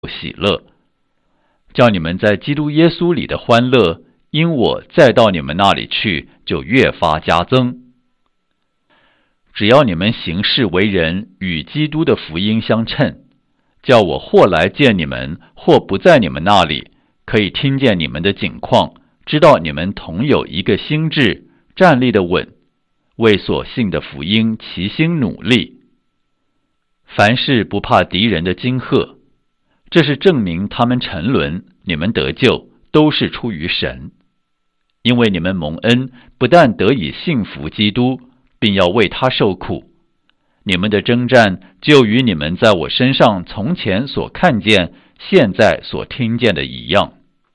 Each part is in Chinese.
喜乐，叫你们在基督耶稣里的欢乐，因我再到你们那里去，就越发加增。只要你们行事为人与基督的福音相称，叫我或来见你们，或不在你们那里，可以听见你们的景况，知道你们同有一个心志，站立的稳，为所信的福音齐心努力。凡事不怕敌人的惊吓，这是证明他们沉沦，你们得救，都是出于神。因为你们蒙恩，不但得以信服基督，并要为他受苦。你们的征战就与你们在我身上从前所看见、现在所听见的一样。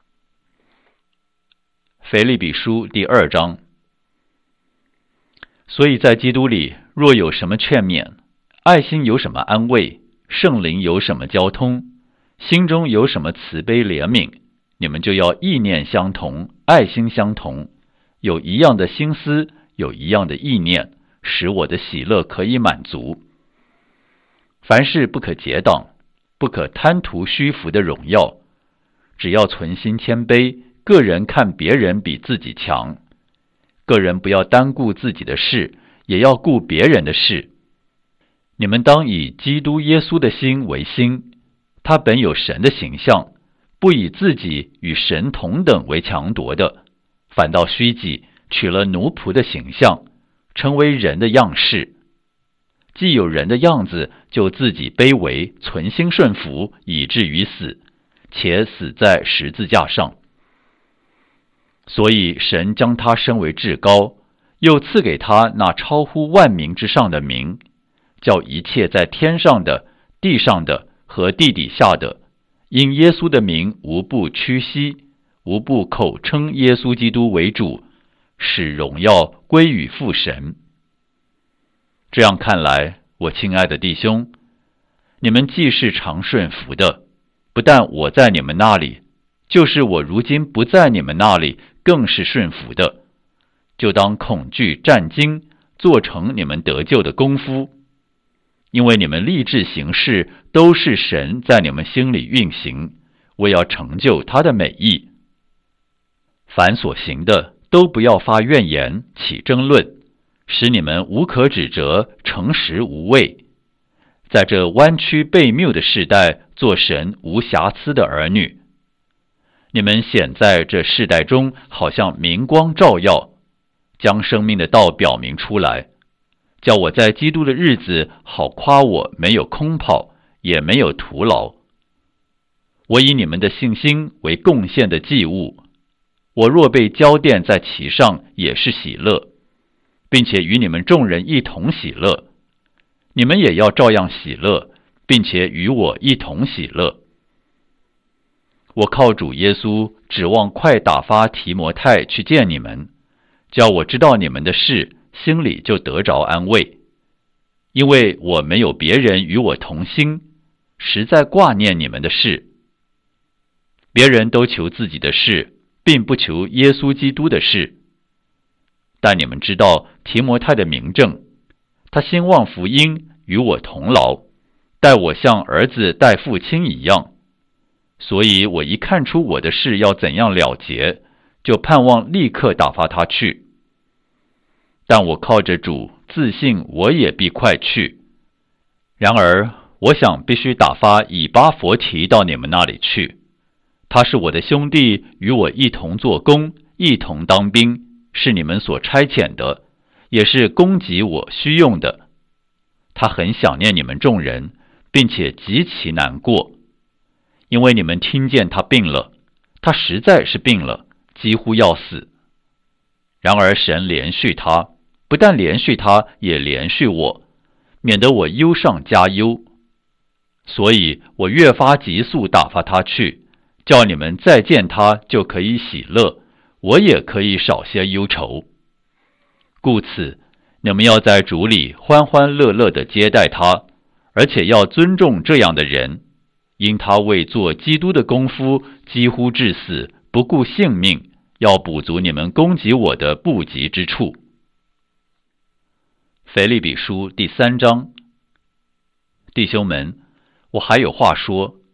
腓立比书第2章。所以在基督里，若有什么劝勉，爱心有什么安慰，圣灵有什么交通，心中有什么慈悲怜悯，你们就要意念相同，爱心相同，有一样的心思，有一样的意念，使我的喜乐可以满足。凡事不可结党，不可贪图虚浮的荣耀，只要存心谦卑，个人看别人比自己强。个人不要单顾自己的事，也要顾别人的事。你们当以基督耶稣的心为心，他本有神的形象，不以自己与神同等为强夺的，反倒虚己，取了奴仆的形象，成为人的样式。既有人的样子，就自己卑微，存心顺服，以至于死，且死在十字架上。所以神将他升为至高，又赐给他那超乎万名之上的名，叫一切在天上的、地上的和地底下的，因耶稣的名无不屈膝，无不口称耶稣基督为主，使荣耀归于父神。这样看来，我亲爱的弟兄，你们既是常顺服的，不但我在你们那里，就是我如今不在你们那里，更是顺服的，就当恐惧战惊，做成你们得救的功夫。因为你们立志行事，都是神在你们心里运行，为要成就他的美意。凡所行的，都不要发怨言，起争论，使你们无可指责，诚实无畏。在这弯曲悖谬的世代，做神无瑕疵的儿女。你们显在这世代中，好像明光照耀，将生命的道表明出来，叫我在基督的日子好夸我没有空跑，也没有徒劳。我以你们的信心为贡献的祭物，我若被交奠在其上，也是喜乐，并且与你们众人一同喜乐。你们也要照样喜乐，并且与我一同喜乐。我靠主耶稣，指望快打发提摩太去见你们，叫我知道你们的事，心里就得着安慰。因为我没有别人与我同心，实在挂念你们的事。别人都求自己的事，并不求耶稣基督的事。但你们知道提摩太的名证，他兴旺福音，与我同劳，待我像儿子待父亲一样。所以我一看出我的事要怎样了结，就盼望立刻打发他去。但我靠着主，自信我也必快去。然而我想必须打发以巴弗提到你们那里去。他是我的兄弟，与我一同做工，一同当兵，是你们所差遣的，也是供给我需用的。他很想念你们众人，并且极其难过，因为你们听见他病了，他实在是病了，几乎要死。然而神怜恤他，不但怜恤他，也怜恤我，免得我忧上加忧。所以我越发急速打发他去，叫你们再见他就可以喜乐，我也可以少些忧愁。故此你们要在主里欢欢乐乐地接待他，而且要尊重这样的人，因他为做基督的功夫，几乎至死，不顾性命，要补足你们攻击我的不及之处。腓立比书第3章。弟兄们，我还有话说，